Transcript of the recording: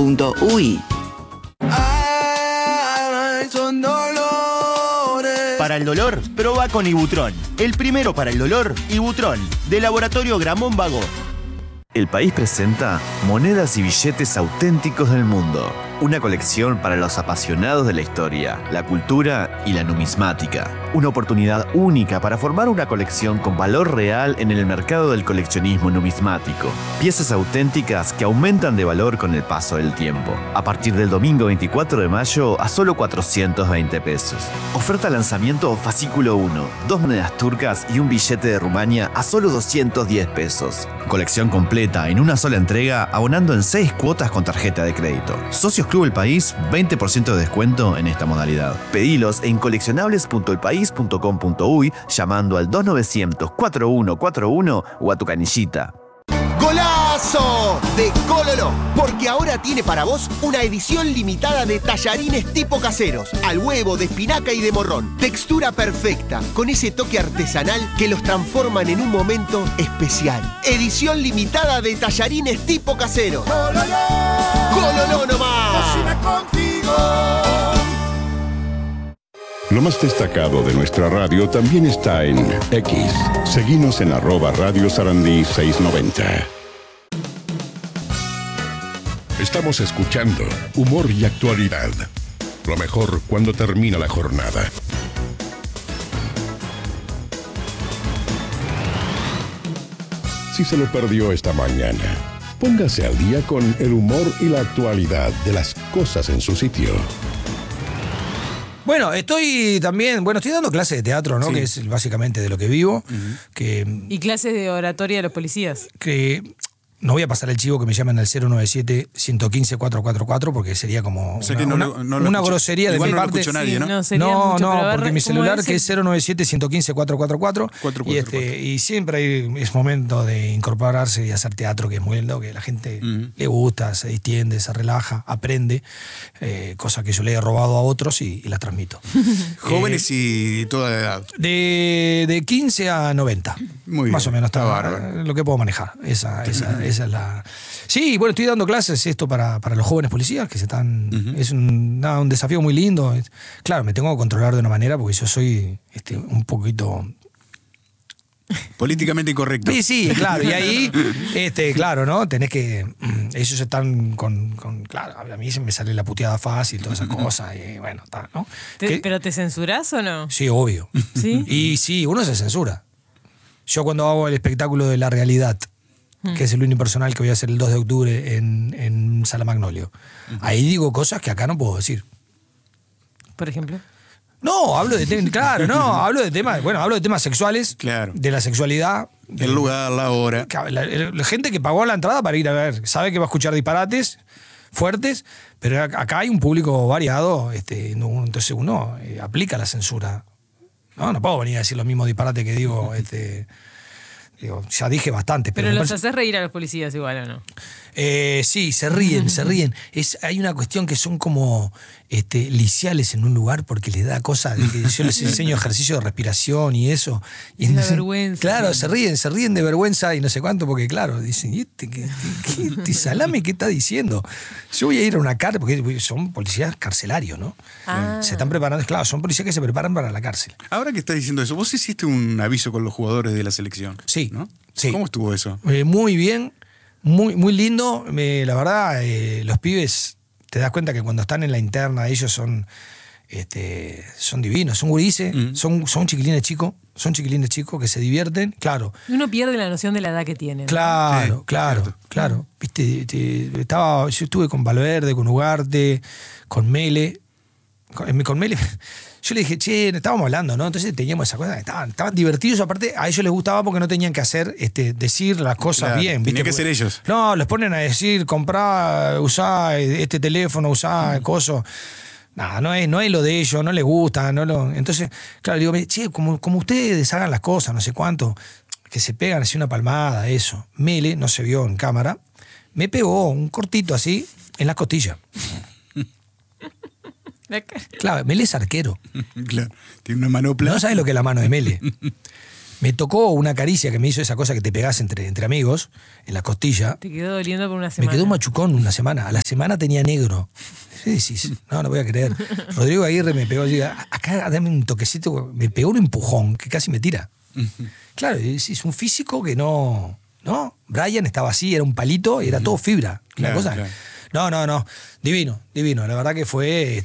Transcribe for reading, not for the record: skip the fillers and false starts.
www.ibutrón.com.uy. Son dolores. Para el dolor, proba con Ibutrón. El primero para el dolor, Ibutrón, de Laboratorio Gramón Vago. El País presenta Monedas y billetes auténticos del mundo. Una colección para los apasionados de la historia, la cultura y la numismática. Una oportunidad única para formar una colección con valor real en el mercado del coleccionismo numismático. Piezas auténticas que aumentan de valor con el paso del tiempo. A partir del domingo 24 de mayo a solo 420 pesos. Oferta lanzamiento fascículo 1. 2 monedas turcas y un billete de Rumania a solo 210 pesos. Colección completa en una sola entrega, abonando en 6 cuotas con tarjeta de crédito. Socios Club El País, 20% de descuento en esta modalidad. Pedilos en coleccionables.elpaís.com.uy llamando al 2900-4141 o a tu canillita. ¡Golazo! De Cololo, porque ahora tiene para vos una edición limitada de tallarines tipo caseros, al huevo, de espinaca y de morrón. Textura perfecta, con ese toque artesanal que los transforman en un momento especial. Edición limitada de tallarines tipo caseros. ¡Cololo! ¡Cololo nomás! ¡Cocina contigo! Lo más destacado de nuestra radio también está en X. Seguinos en @Radio Sarandí 690. Estamos escuchando Humor y Actualidad. Lo mejor cuando termina la jornada. Si se lo perdió esta mañana, póngase al día con el humor y la actualidad de las cosas en su sitio. Bueno, estoy dando clases de teatro, ¿no? Sí. Que es básicamente de lo que vivo. Y clases de oratoria de los policías. Que no voy a pasar el chivo que me llaman al 097-115-444 porque sería como una grosería de mi parte. No lo escuchó nadie, ¿no? No, porque mi celular que es 097-115-444 y siempre es momento de incorporarse y hacer teatro, que es muy lindo, que la gente le gusta, se distiende, se relaja, aprende, cosa que yo le he robado a otros y la transmito. Jóvenes y toda la edad. De 15 a 90. Muy bien, más o menos está bárbaro. Lo que puedo manejar. Esa es la... Sí, bueno, estoy dando clases esto para los jóvenes policías que se están... Es un desafío muy lindo. Claro, me tengo que controlar de una manera porque yo soy un poquito... políticamente incorrecto. Sí, claro. Y ahí, claro, ¿no? Tenés que... Ellos están claro, a mí se me sale la puteada fácil, toda esa cosa, y bueno, está, ¿no? ¿Pero te censurás o no? Sí, obvio. ¿Sí? Y sí, uno se censura. Yo cuando hago el espectáculo de La Realidad, que es el unipersonal que voy a hacer el 2 de octubre en Sala Magnolio, ahí digo cosas que acá no puedo decir. ¿Por ejemplo? No, hablo de temas sexuales, claro, de la sexualidad. El lugar, la hora. La gente que pagó la entrada para ir a ver, sabe que va a escuchar disparates fuertes, pero acá hay un público variado, entonces uno aplica la censura. No puedo venir a decir los mismos disparates que digo, ya dije bastante. Pero los haces reír a los policías igual, ¿o no? Sí, se ríen. Hay una cuestión que son como liciales en un lugar porque les da cosa de que yo les enseño ejercicio de respiración y eso. Y la vergüenza. Claro, se ríen de vergüenza y no sé cuánto, porque claro, dicen, ¿y qué salame qué está diciendo? Yo voy a ir a una cárcel, porque son policías carcelarios, ¿no? Se están preparando, claro, son policías que se preparan para la cárcel. Ahora que estás diciendo eso, vos hiciste un aviso con los jugadores de la selección. Sí. ¿No? Sí. ¿Cómo estuvo eso? Muy bien, muy lindo. La verdad, los pibes, te das cuenta que cuando están en la interna, ellos son divinos, son gurises, son chiquilines chicos que se divierten, claro. Uno pierde la noción de la edad que tienen. Claro, sí, claro. Viste, yo estuve con Valverde, con Ugarte, con Mele. Con Mele, yo le dije, estábamos hablando, ¿no? Entonces teníamos esa cosa, estaban divertidos, aparte a ellos les gustaba porque no tenían que hacer, decir las cosas bien. ¿Viste? Tenían que ser ellos. No, les ponen a decir, comprá, usá este teléfono, usá coso. Nada, no es lo de ellos, no les gusta, entonces, claro, digo, como ustedes hagan las cosas, no sé cuánto, que se pegan así una palmada, eso. Mele, no se vio en cámara, me pegó un cortito así en las costillas. Claro, Mele es arquero. Claro, tiene una manopla. No sabes lo que es la mano de Mele. Me tocó una caricia que me hizo esa cosa que te pegás entre amigos, en la costilla. Te quedó doliendo por una Me semana. quedó un machucón una semana. A la semana tenía negro. Sí, no voy a creer. Rodrigo Aguirre me pegó así, acá dame un toquecito, me pegó un empujón que casi me tira. Claro, es un físico que no. Brian estaba así, era un palito y era todo fibra. Una Claro, cosa. claro. No. Divino. La verdad que fue.